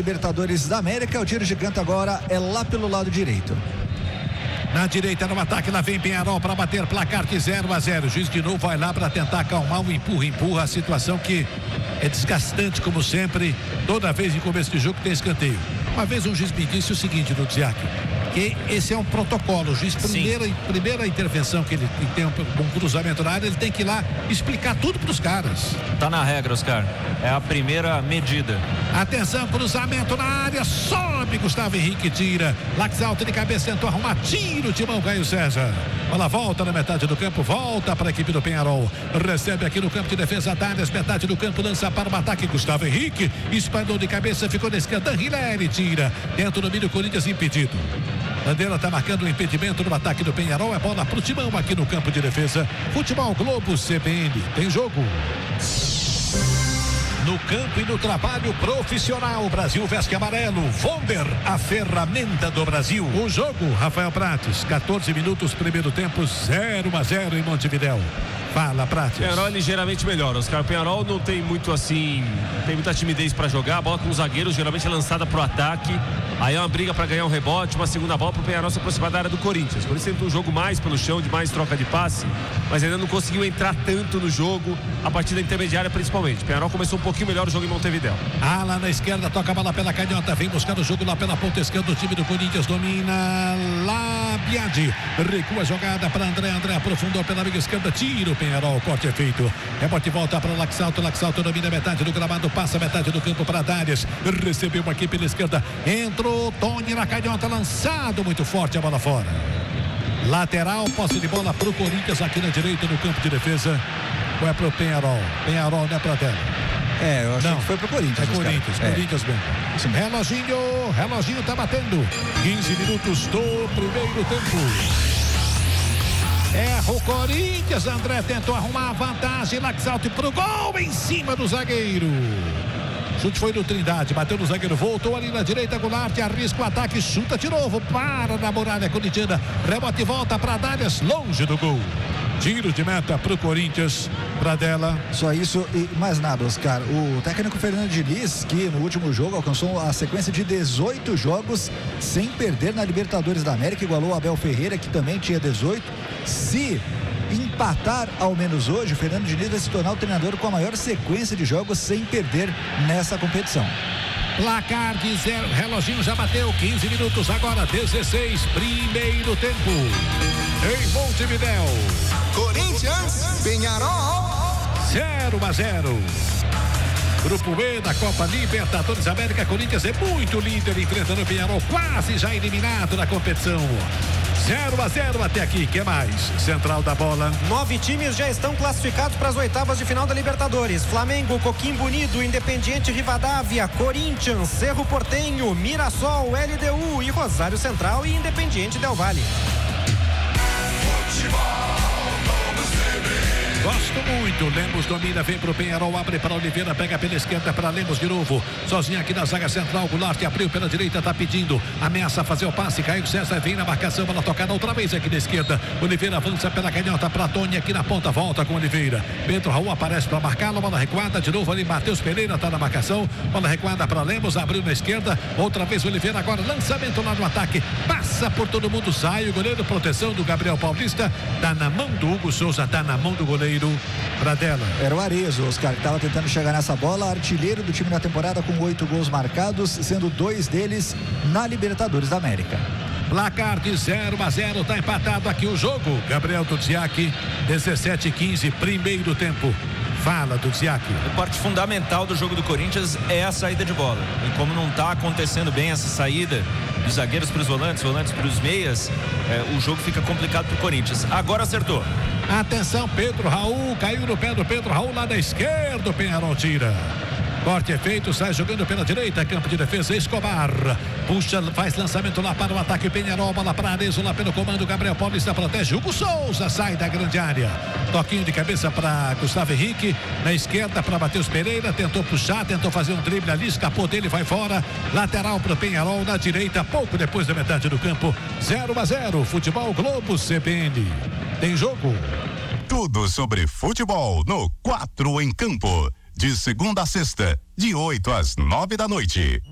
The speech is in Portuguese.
Libertadores da América. O tiro de canto agora é lá pelo lado direito. Na direita no ataque, lá vem Peñarol para bater placar de 0-0. O juiz de novo vai lá para tentar acalmar o empurra a situação que é desgastante como sempre. Toda vez em começo de jogo tem escanteio. Uma vez um juiz me disse o seguinte, Dudziak, que esse é um protocolo. O juiz, primeira intervenção que ele tem um cruzamento na área, ele tem que ir lá explicar tudo para os caras. Tá na regra, Oscar. É a primeira medida. Atenção, cruzamento na área, sobe Gustavo Henrique, tira. Laxalto de cabeça, tentou arrumar, tiro de mão, Caio César. Bola volta na metade do campo, volta para a equipe do Peñarol. Recebe aqui no campo de defesa, Darius, metade do campo, lança para o ataque, Gustavo Henrique, espalhou de cabeça, ficou na esquerda, Hilary tira. Dentro do meio, Corinthians impedido. Bandeira está marcando o impedimento no ataque do Peñarol. É bola pro Timão aqui no campo de defesa. Futebol Globo CBN. Tem jogo. No campo e no trabalho profissional, Brasil veste amarelo. Vonder, a ferramenta do Brasil. O jogo, Rafael Prates, 14 minutos, primeiro tempo, 0-0 em Montevidéu. Fala, Prates. O Peñarol é ligeiramente melhor, Oscar. O Peñarol não tem muito assim, tem muita timidez para jogar. A bola com os zagueiros geralmente é lançada pro ataque. Aí é uma briga para ganhar um rebote, uma segunda bola pro Peñarol se aproximar da área do Corinthians. O Corinthians tem um jogo mais pelo chão, de mais troca de passe, mas ainda não conseguiu entrar tanto no jogo, a partida intermediária principalmente. O Peñarol começou um pouquinho melhor o jogo em Montevidéu. Lá na esquerda, toca a bola pela canhota, vem buscar o jogo lá pela ponta esquerda, o time do Corinthians domina lá, Biagi, recua a jogada para André aprofundou pela amiga esquerda, tira o Peñarol, corte é feito, rebote volta para Laxalto domina metade do gramado, passa metade do campo para Darius, recebeu aqui pela esquerda, entrou Tony na canhota, lançado muito forte, a bola fora. Lateral, posse de bola pro Corinthians aqui na direita no campo de defesa, ou é pro Peñarol? Peñarol não é pra tela. Eu acho que foi pro Corinthians. Corinthians bem. Reloginho tá batendo. 15 minutos do primeiro tempo. Erra o Corinthians, André tentou arrumar a vantagem, Laxalto pro gol em cima do zagueiro. Chute foi do Trindade, bateu no zagueiro, voltou ali na direita, Goulart arrisca o ataque, chuta de novo, para na muralha corintiana, rebote e volta para Darius, longe do gol. Tiro de meta pro Corinthians, Pradella. Só isso e mais nada, Oscar. O técnico Fernando Diniz, que no último jogo alcançou a sequência de 18 jogos sem perder na Libertadores da América, igualou o Abel Ferreira, que também tinha 18. Se empatar ao menos hoje, o Fernando Diniz vai se tornar o treinador com a maior sequência de jogos sem perder nessa competição. Placar de 0, reloginho já bateu, 15 minutos agora, 16, primeiro tempo. Em Montevidéu. Corinthians, Peñarol. 0-0. Grupo B da Copa Libertadores América, Corinthians é muito líder, enfrentando o Peñarol, quase já eliminado na competição. 0-0 até aqui, que mais? Central da bola. 9 times já estão classificados para as oitavas de final da Libertadores. Flamengo, Coquimbo Unido, Independiente Rivadavia, Corinthians, Cerro Porteño, Mirassol, LDU e Rosário Central e Independiente Del Valle. Gosto muito, Lemos domina, vem pro Peñarol, abre para Oliveira, pega pela esquerda para Lemos de novo, sozinho aqui na zaga central, Goulart abriu pela direita, tá pedindo, ameaça fazer o passe, Caio César vem na marcação, bola tocada outra vez aqui na esquerda, Oliveira avança pela canhota para Tony aqui na ponta, volta com Oliveira, Pedro Raul aparece para marcá-lo, bola recuada, de novo ali, Matheus Pereira tá na marcação, bola recuada para Lemos, abriu na esquerda, outra vez Oliveira, agora lançamento lá no ataque, passa por todo mundo, sai o goleiro, proteção do Gabriel Paulista, tá na mão do Hugo Souza, tá na mão do goleiro Pradella. Era o Arezo, Oscar, que estava tentando chegar nessa bola, artilheiro do time na temporada com 8 gols marcados, sendo 2 deles na Libertadores da América. Placar de 0-0, tá empatado aqui o jogo. Gabriel Dudziak, 17-15, primeiro tempo. Fala, Dudziak. A parte fundamental do jogo do Corinthians é a saída de bola. E como não está acontecendo bem essa saída dos zagueiros para os volantes para os meias, o jogo fica complicado para o Corinthians. Agora acertou. Atenção, Pedro Raul, caiu no pé do Pedro Raul lá da esquerda, o Peñarol tira. Corte é feito, sai jogando pela direita, campo de defesa, Escobar. Puxa, faz lançamento lá para o ataque, Peñarol, bola para Arezo lá pelo comando, Gabriel Paulista protege, Hugo Souza sai da grande área. Toquinho de cabeça para Gustavo Henrique, na esquerda para Matheus Pereira, tentou puxar, tentou fazer um drible ali, escapou dele, vai fora. Lateral para o Peñarol, na direita, pouco depois da metade do campo. 0-0, Futebol Globo CBN. Tem jogo. Tudo sobre futebol no 4 em Campo. De segunda a sexta, de 8 às 9 da noite.